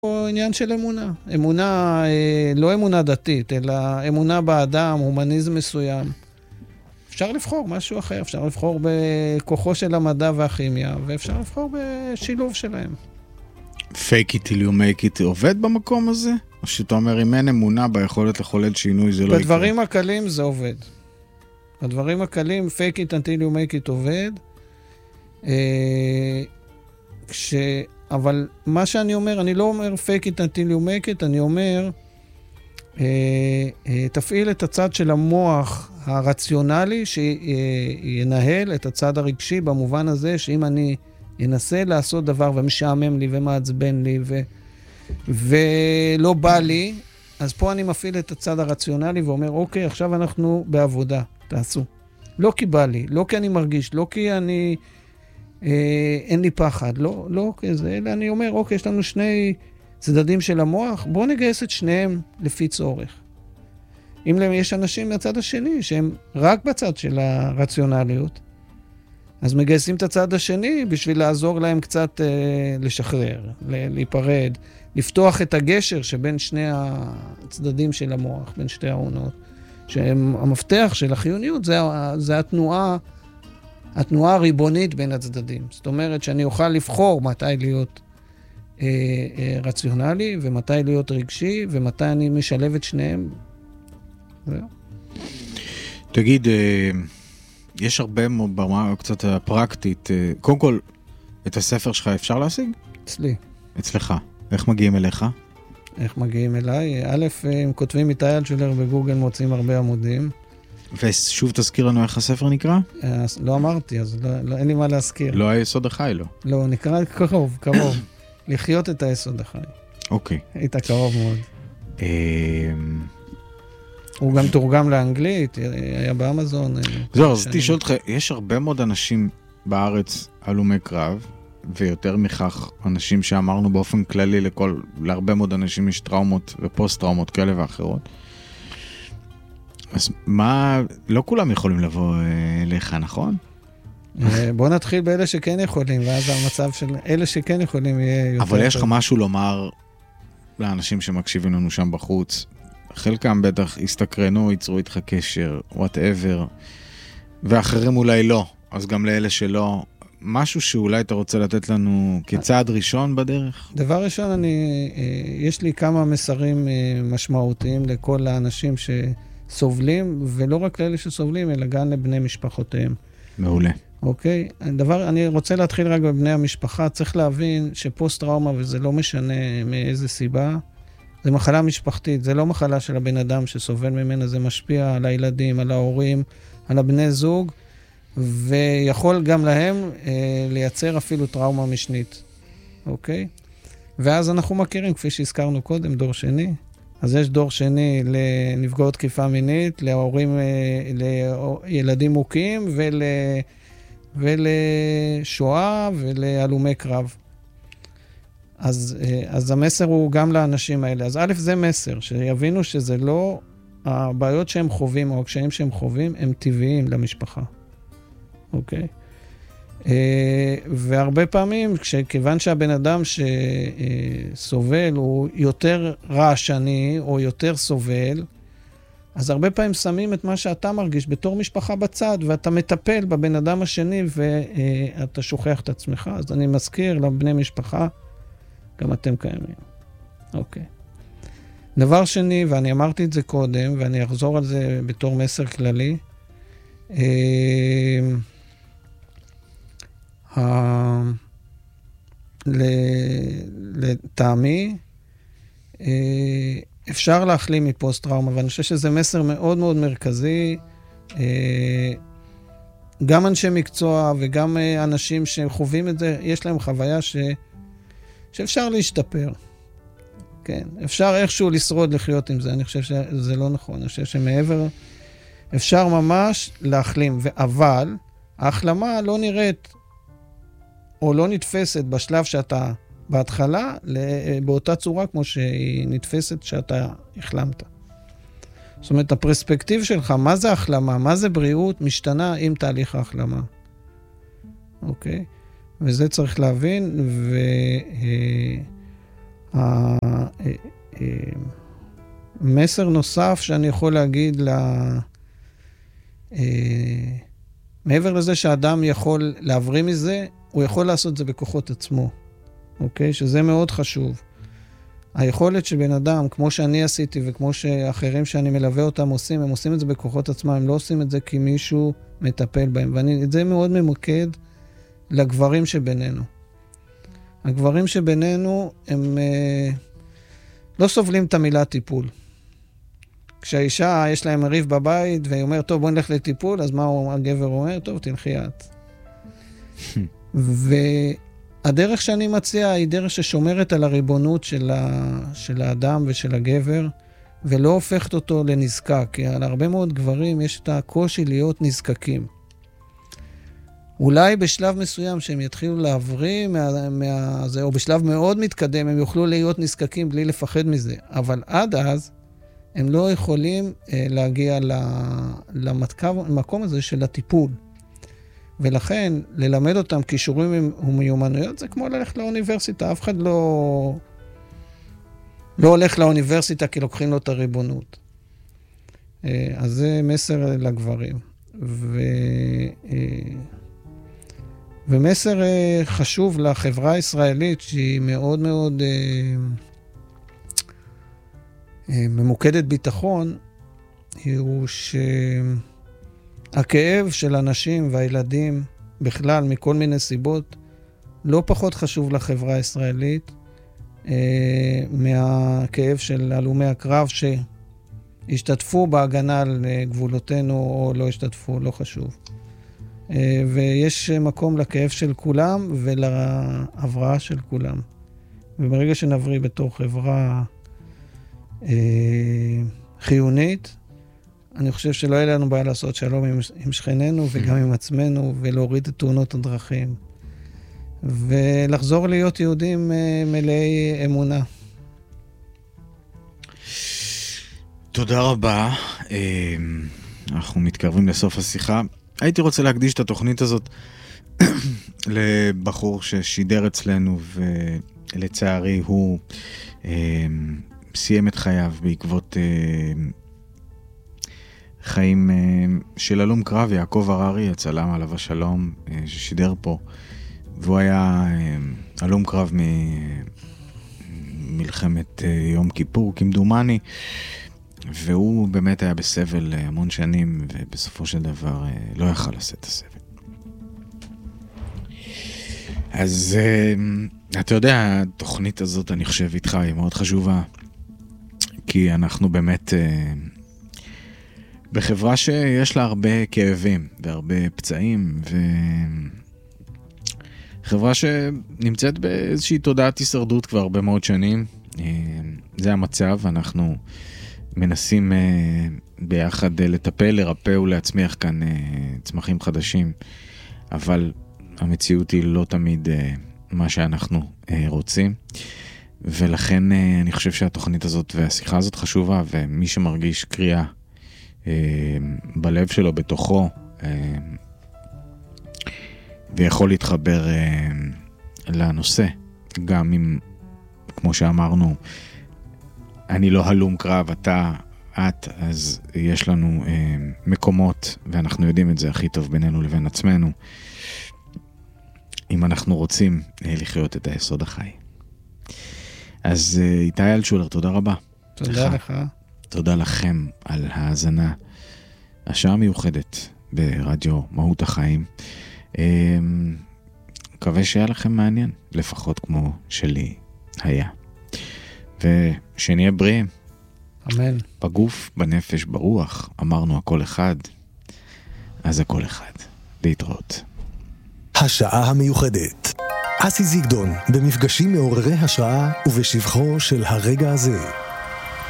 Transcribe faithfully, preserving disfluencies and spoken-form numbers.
פה עניין של אמונה. אמונה, לא אמונה דתית, אלא אמונה באדם, הומניזם מסוים. אפשר לבחור משהו אחר, אפשר לבחור בכוחו של המדע והכימיה, ואפשר לבחור בשילוב שלהם. fake it till you make it עובד במקום הזה? או שאתה אומר, אם אין אמונה ביכולת לחולל שינוי, זה לא יקרה? בדברים הקלים זה עובד. בדברים הקלים, fake it until you make it עובד. כש... אבל מה שאני אומר, אני לא אומר fake it until you make it, אני אומר, תפעיל את הצד של המוח הרציונלי, שינהל את הצד הרגשי, במובן הזה שאם אני אנסה לעשות דבר ומשעמם לי ומעצבן לי ו... ולא בא לי, אז פה אני מפעיל את הצד הרציונלי ואומר, אוקיי, עכשיו אנחנו בעבודה, תעשו. לא כי בא לי, לא כי אני מרגיש, לא כי אני, אה, אין לי פחד, לא, לא כזה, אלא אני אומר, אוקיי, יש לנו שני צדדים של המוח, בואו נגייס את שניהם לפי צורך. אם יש אנשים מהצד השני, שהם רק בצד של הרציונליות, אז מגייסים את הצד השני בשביל לעזור להם קצת אה, לשחרר, להיפרד, לפתוח את הגשר שבין שני הצדדים של המוח, בין שתי העונות. שהמפתח של החיוניות זה, זה התנועה, התנועה הריבונית בין הצדדים. זאת אומרת שאני אוכל לבחור מתי להיות אה, אה, רציונלי, ומתי להיות רגשי, ומתי אני משלב את שניהם. זהו. תגיד, אה... יש הרבה ברמה קצת פרקטית. קודם כל, את הספר שלך אפשר להשיג? אצלי. אצלך. איך מגיעים אליך? איך מגיעים אליי? א', אם כותבים איתי אלטשולר בגוגל, מוצאים הרבה עמודים. ושוב תזכיר לנו איך הספר נקרא? לא אמרתי, אז לא, לא, אין לי מה להזכיר. לא היסוד החי, לא? לא, נקרא קרוב, קרוב. לחיות את היסוד החי. אוקיי. היית קרוב מאוד. הוא גם תורגם לאנגלית, היה באמזון. זהו, אז תשאול אותך, יש הרבה מאוד אנשים בארץ הלומי קרב, ויותר מכך, אנשים שאמרנו באופן כללי לכל, להרבה מאוד אנשים יש טראומות ופוסט-טראומות כאלה ואחרות. אז מה, לא כולם יכולים לבוא אליך, נכון? בוא נתחיל באלה שכן יכולים, ואז המצב של אלה שכן יכולים יהיה יותר... אבל יש לך משהו לומר לאנשים שמקשיבים לנו שם בחוץ, חלקם בטח הסתקרנו, ייצרו איתך קשר, whatever, ואחרים אולי לא, אז גם לאלה שלא, משהו שאולי אתה רוצה לתת לנו כצעד ראשון בדרך? דבר ראשון, אני, יש לי כמה מסרים משמעותיים לכל האנשים שסובלים, ולא רק לאלה שסובלים, אלא גם לבני משפחותיהם. מעולה. אוקיי? דבר, אני רוצה להתחיל רק בבני המשפחה, צריך להבין שפוסט-טראומה, וזה לא משנה מאיזה סיבה, זה מחלה משפחתית, זה לא מחלה של הבן אדם שסובל ממנה, זה משפיע על הילדים, על ההורים, על הבני זוג, ויכול גם להם אה, לייצר אפילו טראומה משנית, אוקיי? ואז אנחנו מכירים, כפי שהזכרנו קודם, דור שני. אז יש דור שני לנפגעות תקיפה מינית, להורים, אה, לילדים מוכים, ול, ולשואה ולהלומי קרב. אז, אז המסר הוא גם לאנשים האלה. אז א', זה מסר, שיבינו שזה לא, הבעיות שהם חווים, או הקשיים שהם חווים, הם טבעיים למשפחה. אוקיי? והרבה פעמים, כיוון שהבן אדם שסובל הוא יותר רעשני, או יותר סובל, אז הרבה פעמים שמים את מה שאתה מרגיש בתור משפחה בצד, ואתה מטפל בבן אדם השני, ואתה שוכח את עצמך. אז אני מזכיר לבני משפחה, גם אתם קיימים. אוקיי. דבר שני, ואני אמרתי את זה קודם, ואני אחזור על זה בתור מסר כללי, לטעמי, אפשר להחלים מפוסט-טראומה, ואני חושב שזה מסר מאוד מאוד מרכזי, גם אנשי מקצוע וגם אנשים שחווים את זה, יש להם חוויה ש... שאפשר להשתפר. כן, אפשר איכשהו לשרוד לחיות עם זה, אני חושב שזה לא נכון, אני חושב שמעבר, אפשר ממש להחלים, אבל ההחלמה לא נראית, או לא נתפסת בשלב שאתה בהתחלה, באותה צורה כמו שהיא נתפסת שאתה החלמת. זאת אומרת, הפרספקטיב שלך, מה זה החלמה, מה זה בריאות, משתנה עם תהליך ההחלמה. אוקיי? וזה צריך להבין, מסר נוסף שאני יכול להגיד, מעבר לזה שאדם יכול להבריא מזה, הוא יכול לעשות זה בכוחות עצמו, אוקיי? שזה מאוד חשוב. היכולת של בן אדם, כמו שאני עשיתי וכמו שאחרים שאני מלווה אותם עושים, הם עושים את זה בכוחות עצמם, הם לא עושים את זה כי מישהו מטפל בהם. ואני, את זה מאוד ממוקד לגברים שבינינו. הגברים שבינינו הם אה, לא סובלים את המילה טיפול. כשהאישה יש להם ריב בבית והיא אומרת, טוב בוא נלך לטיפול, אז מה הגבר אומר? טוב תלכי את. והדרך שאני מציע היא דרך ששומרת על הריבונות של, ה... של האדם ושל הגבר, ולא הופכת אותו לנזקק, כי על הרבה מאוד גברים יש את הקושי להיות נזקקים. אולי בשלב מסוים שהם יתחילו להבריא, מה, מה, זה, או בשלב מאוד מתקדם, הם יוכלו להיות נזקקים בלי לפחד מזה. אבל עד אז, הם לא יכולים אה, להגיע למקום הזה של הטיפול. ולכן, ללמד אותם כישורים ומיומנויות, זה כמו ללכת לאוניברסיטה. אף אחד לא, לא הולך לאוניברסיטה כי לוקחים לו את הריבונות. אה, אז זה מסר לגברים. ו... אה, ומסר uh, חשוב לחברה הישראלית, שהיא מאוד מאוד uh, uh, ממוקדת ביטחון, הוא שהכאב של אנשים והילדים בכלל, מכל מיני סיבות, לא פחות חשוב לחברה הישראלית, uh, מהכאב של הלומי הקרב שהשתתפו בהגנה על גבולותינו או לא השתתפו, לא חשוב. ויש מקום לכאב של כולם ולהבראה של כולם. וברגע שנבריא בתור חברה אה, חיונית, אני חושב שלא יהיה לנו בעיה לעשות שלום עם, עם שכנינו וגם עם עצמנו, ולהוריד את תאונות הדרכים. ולחזור להיות יהודים אה, מלאי אמונה. תודה רבה. אה, אנחנו מתקרבים לסוף השיחה. הייתי רוצה להקדיש את התוכנית הזאת לבחור ששידר אצלנו, ולצערי הוא אה, סיים את חייו בעקבות אה, חיים אה, של הלום קרב, יעקב הררי, הצלם עליו השלום, אה, ששידר פה, והוא היה אה, הלום קרב ממלחמת אה, יום כיפור, כמדומני, והוא באמת היה בסבל המון שנים, ובסופו של דבר לא יכל לשאת את הסבל. אז אתה יודע, התוכנית הזאת, אני חושב איתך, היא מאוד חשובה, כי אנחנו באמת בחברה שיש לה הרבה כאבים, והרבה פצעים, וחברה שנמצאת באיזושהי תודעת הישרדות כבר הרבה מאוד שנים. זה המצב, אנחנו מנסים uh, ביחד uh, לטפל, לרפא ולהצמיח כאן uh, צמחים חדשים, אבל המציאות היא לא תמיד uh, מה שאנחנו uh, רוצים, ולכן uh, אני חושב שהתוכנית הזאת והשיחה הזאת חשובה, ומי שמרגיש קריאה uh, בלב שלו, בתוכו, uh, ויכול להתחבר uh, לנושא, גם אם, כמו שאמרנו, אני לא הלום קרב, אתה, את, אז יש לנו אה, מקומות, ואנחנו יודעים את זה הכי טוב בינינו לבין עצמנו, אם אנחנו רוצים אה, לחיות את היסוד החי. אז אה, איתי אלטשולר, תודה רבה. תודה לך. לך. תודה לכם על ההאזנה. השעה מיוחדת ברדיו מהות החיים. אה, מקווה שהיה לכם מעניין, לפחות כמו שלי היה. ושנהיה בריאים. אמן. בגוף, בנפש, ברוח, אמרנו הכל אחד, אז הכל אחד. להתראות. השעה המיוחדת. אסי זיגדון, במפגשים מעוררי השראה ובשבחו של הרגע הזה.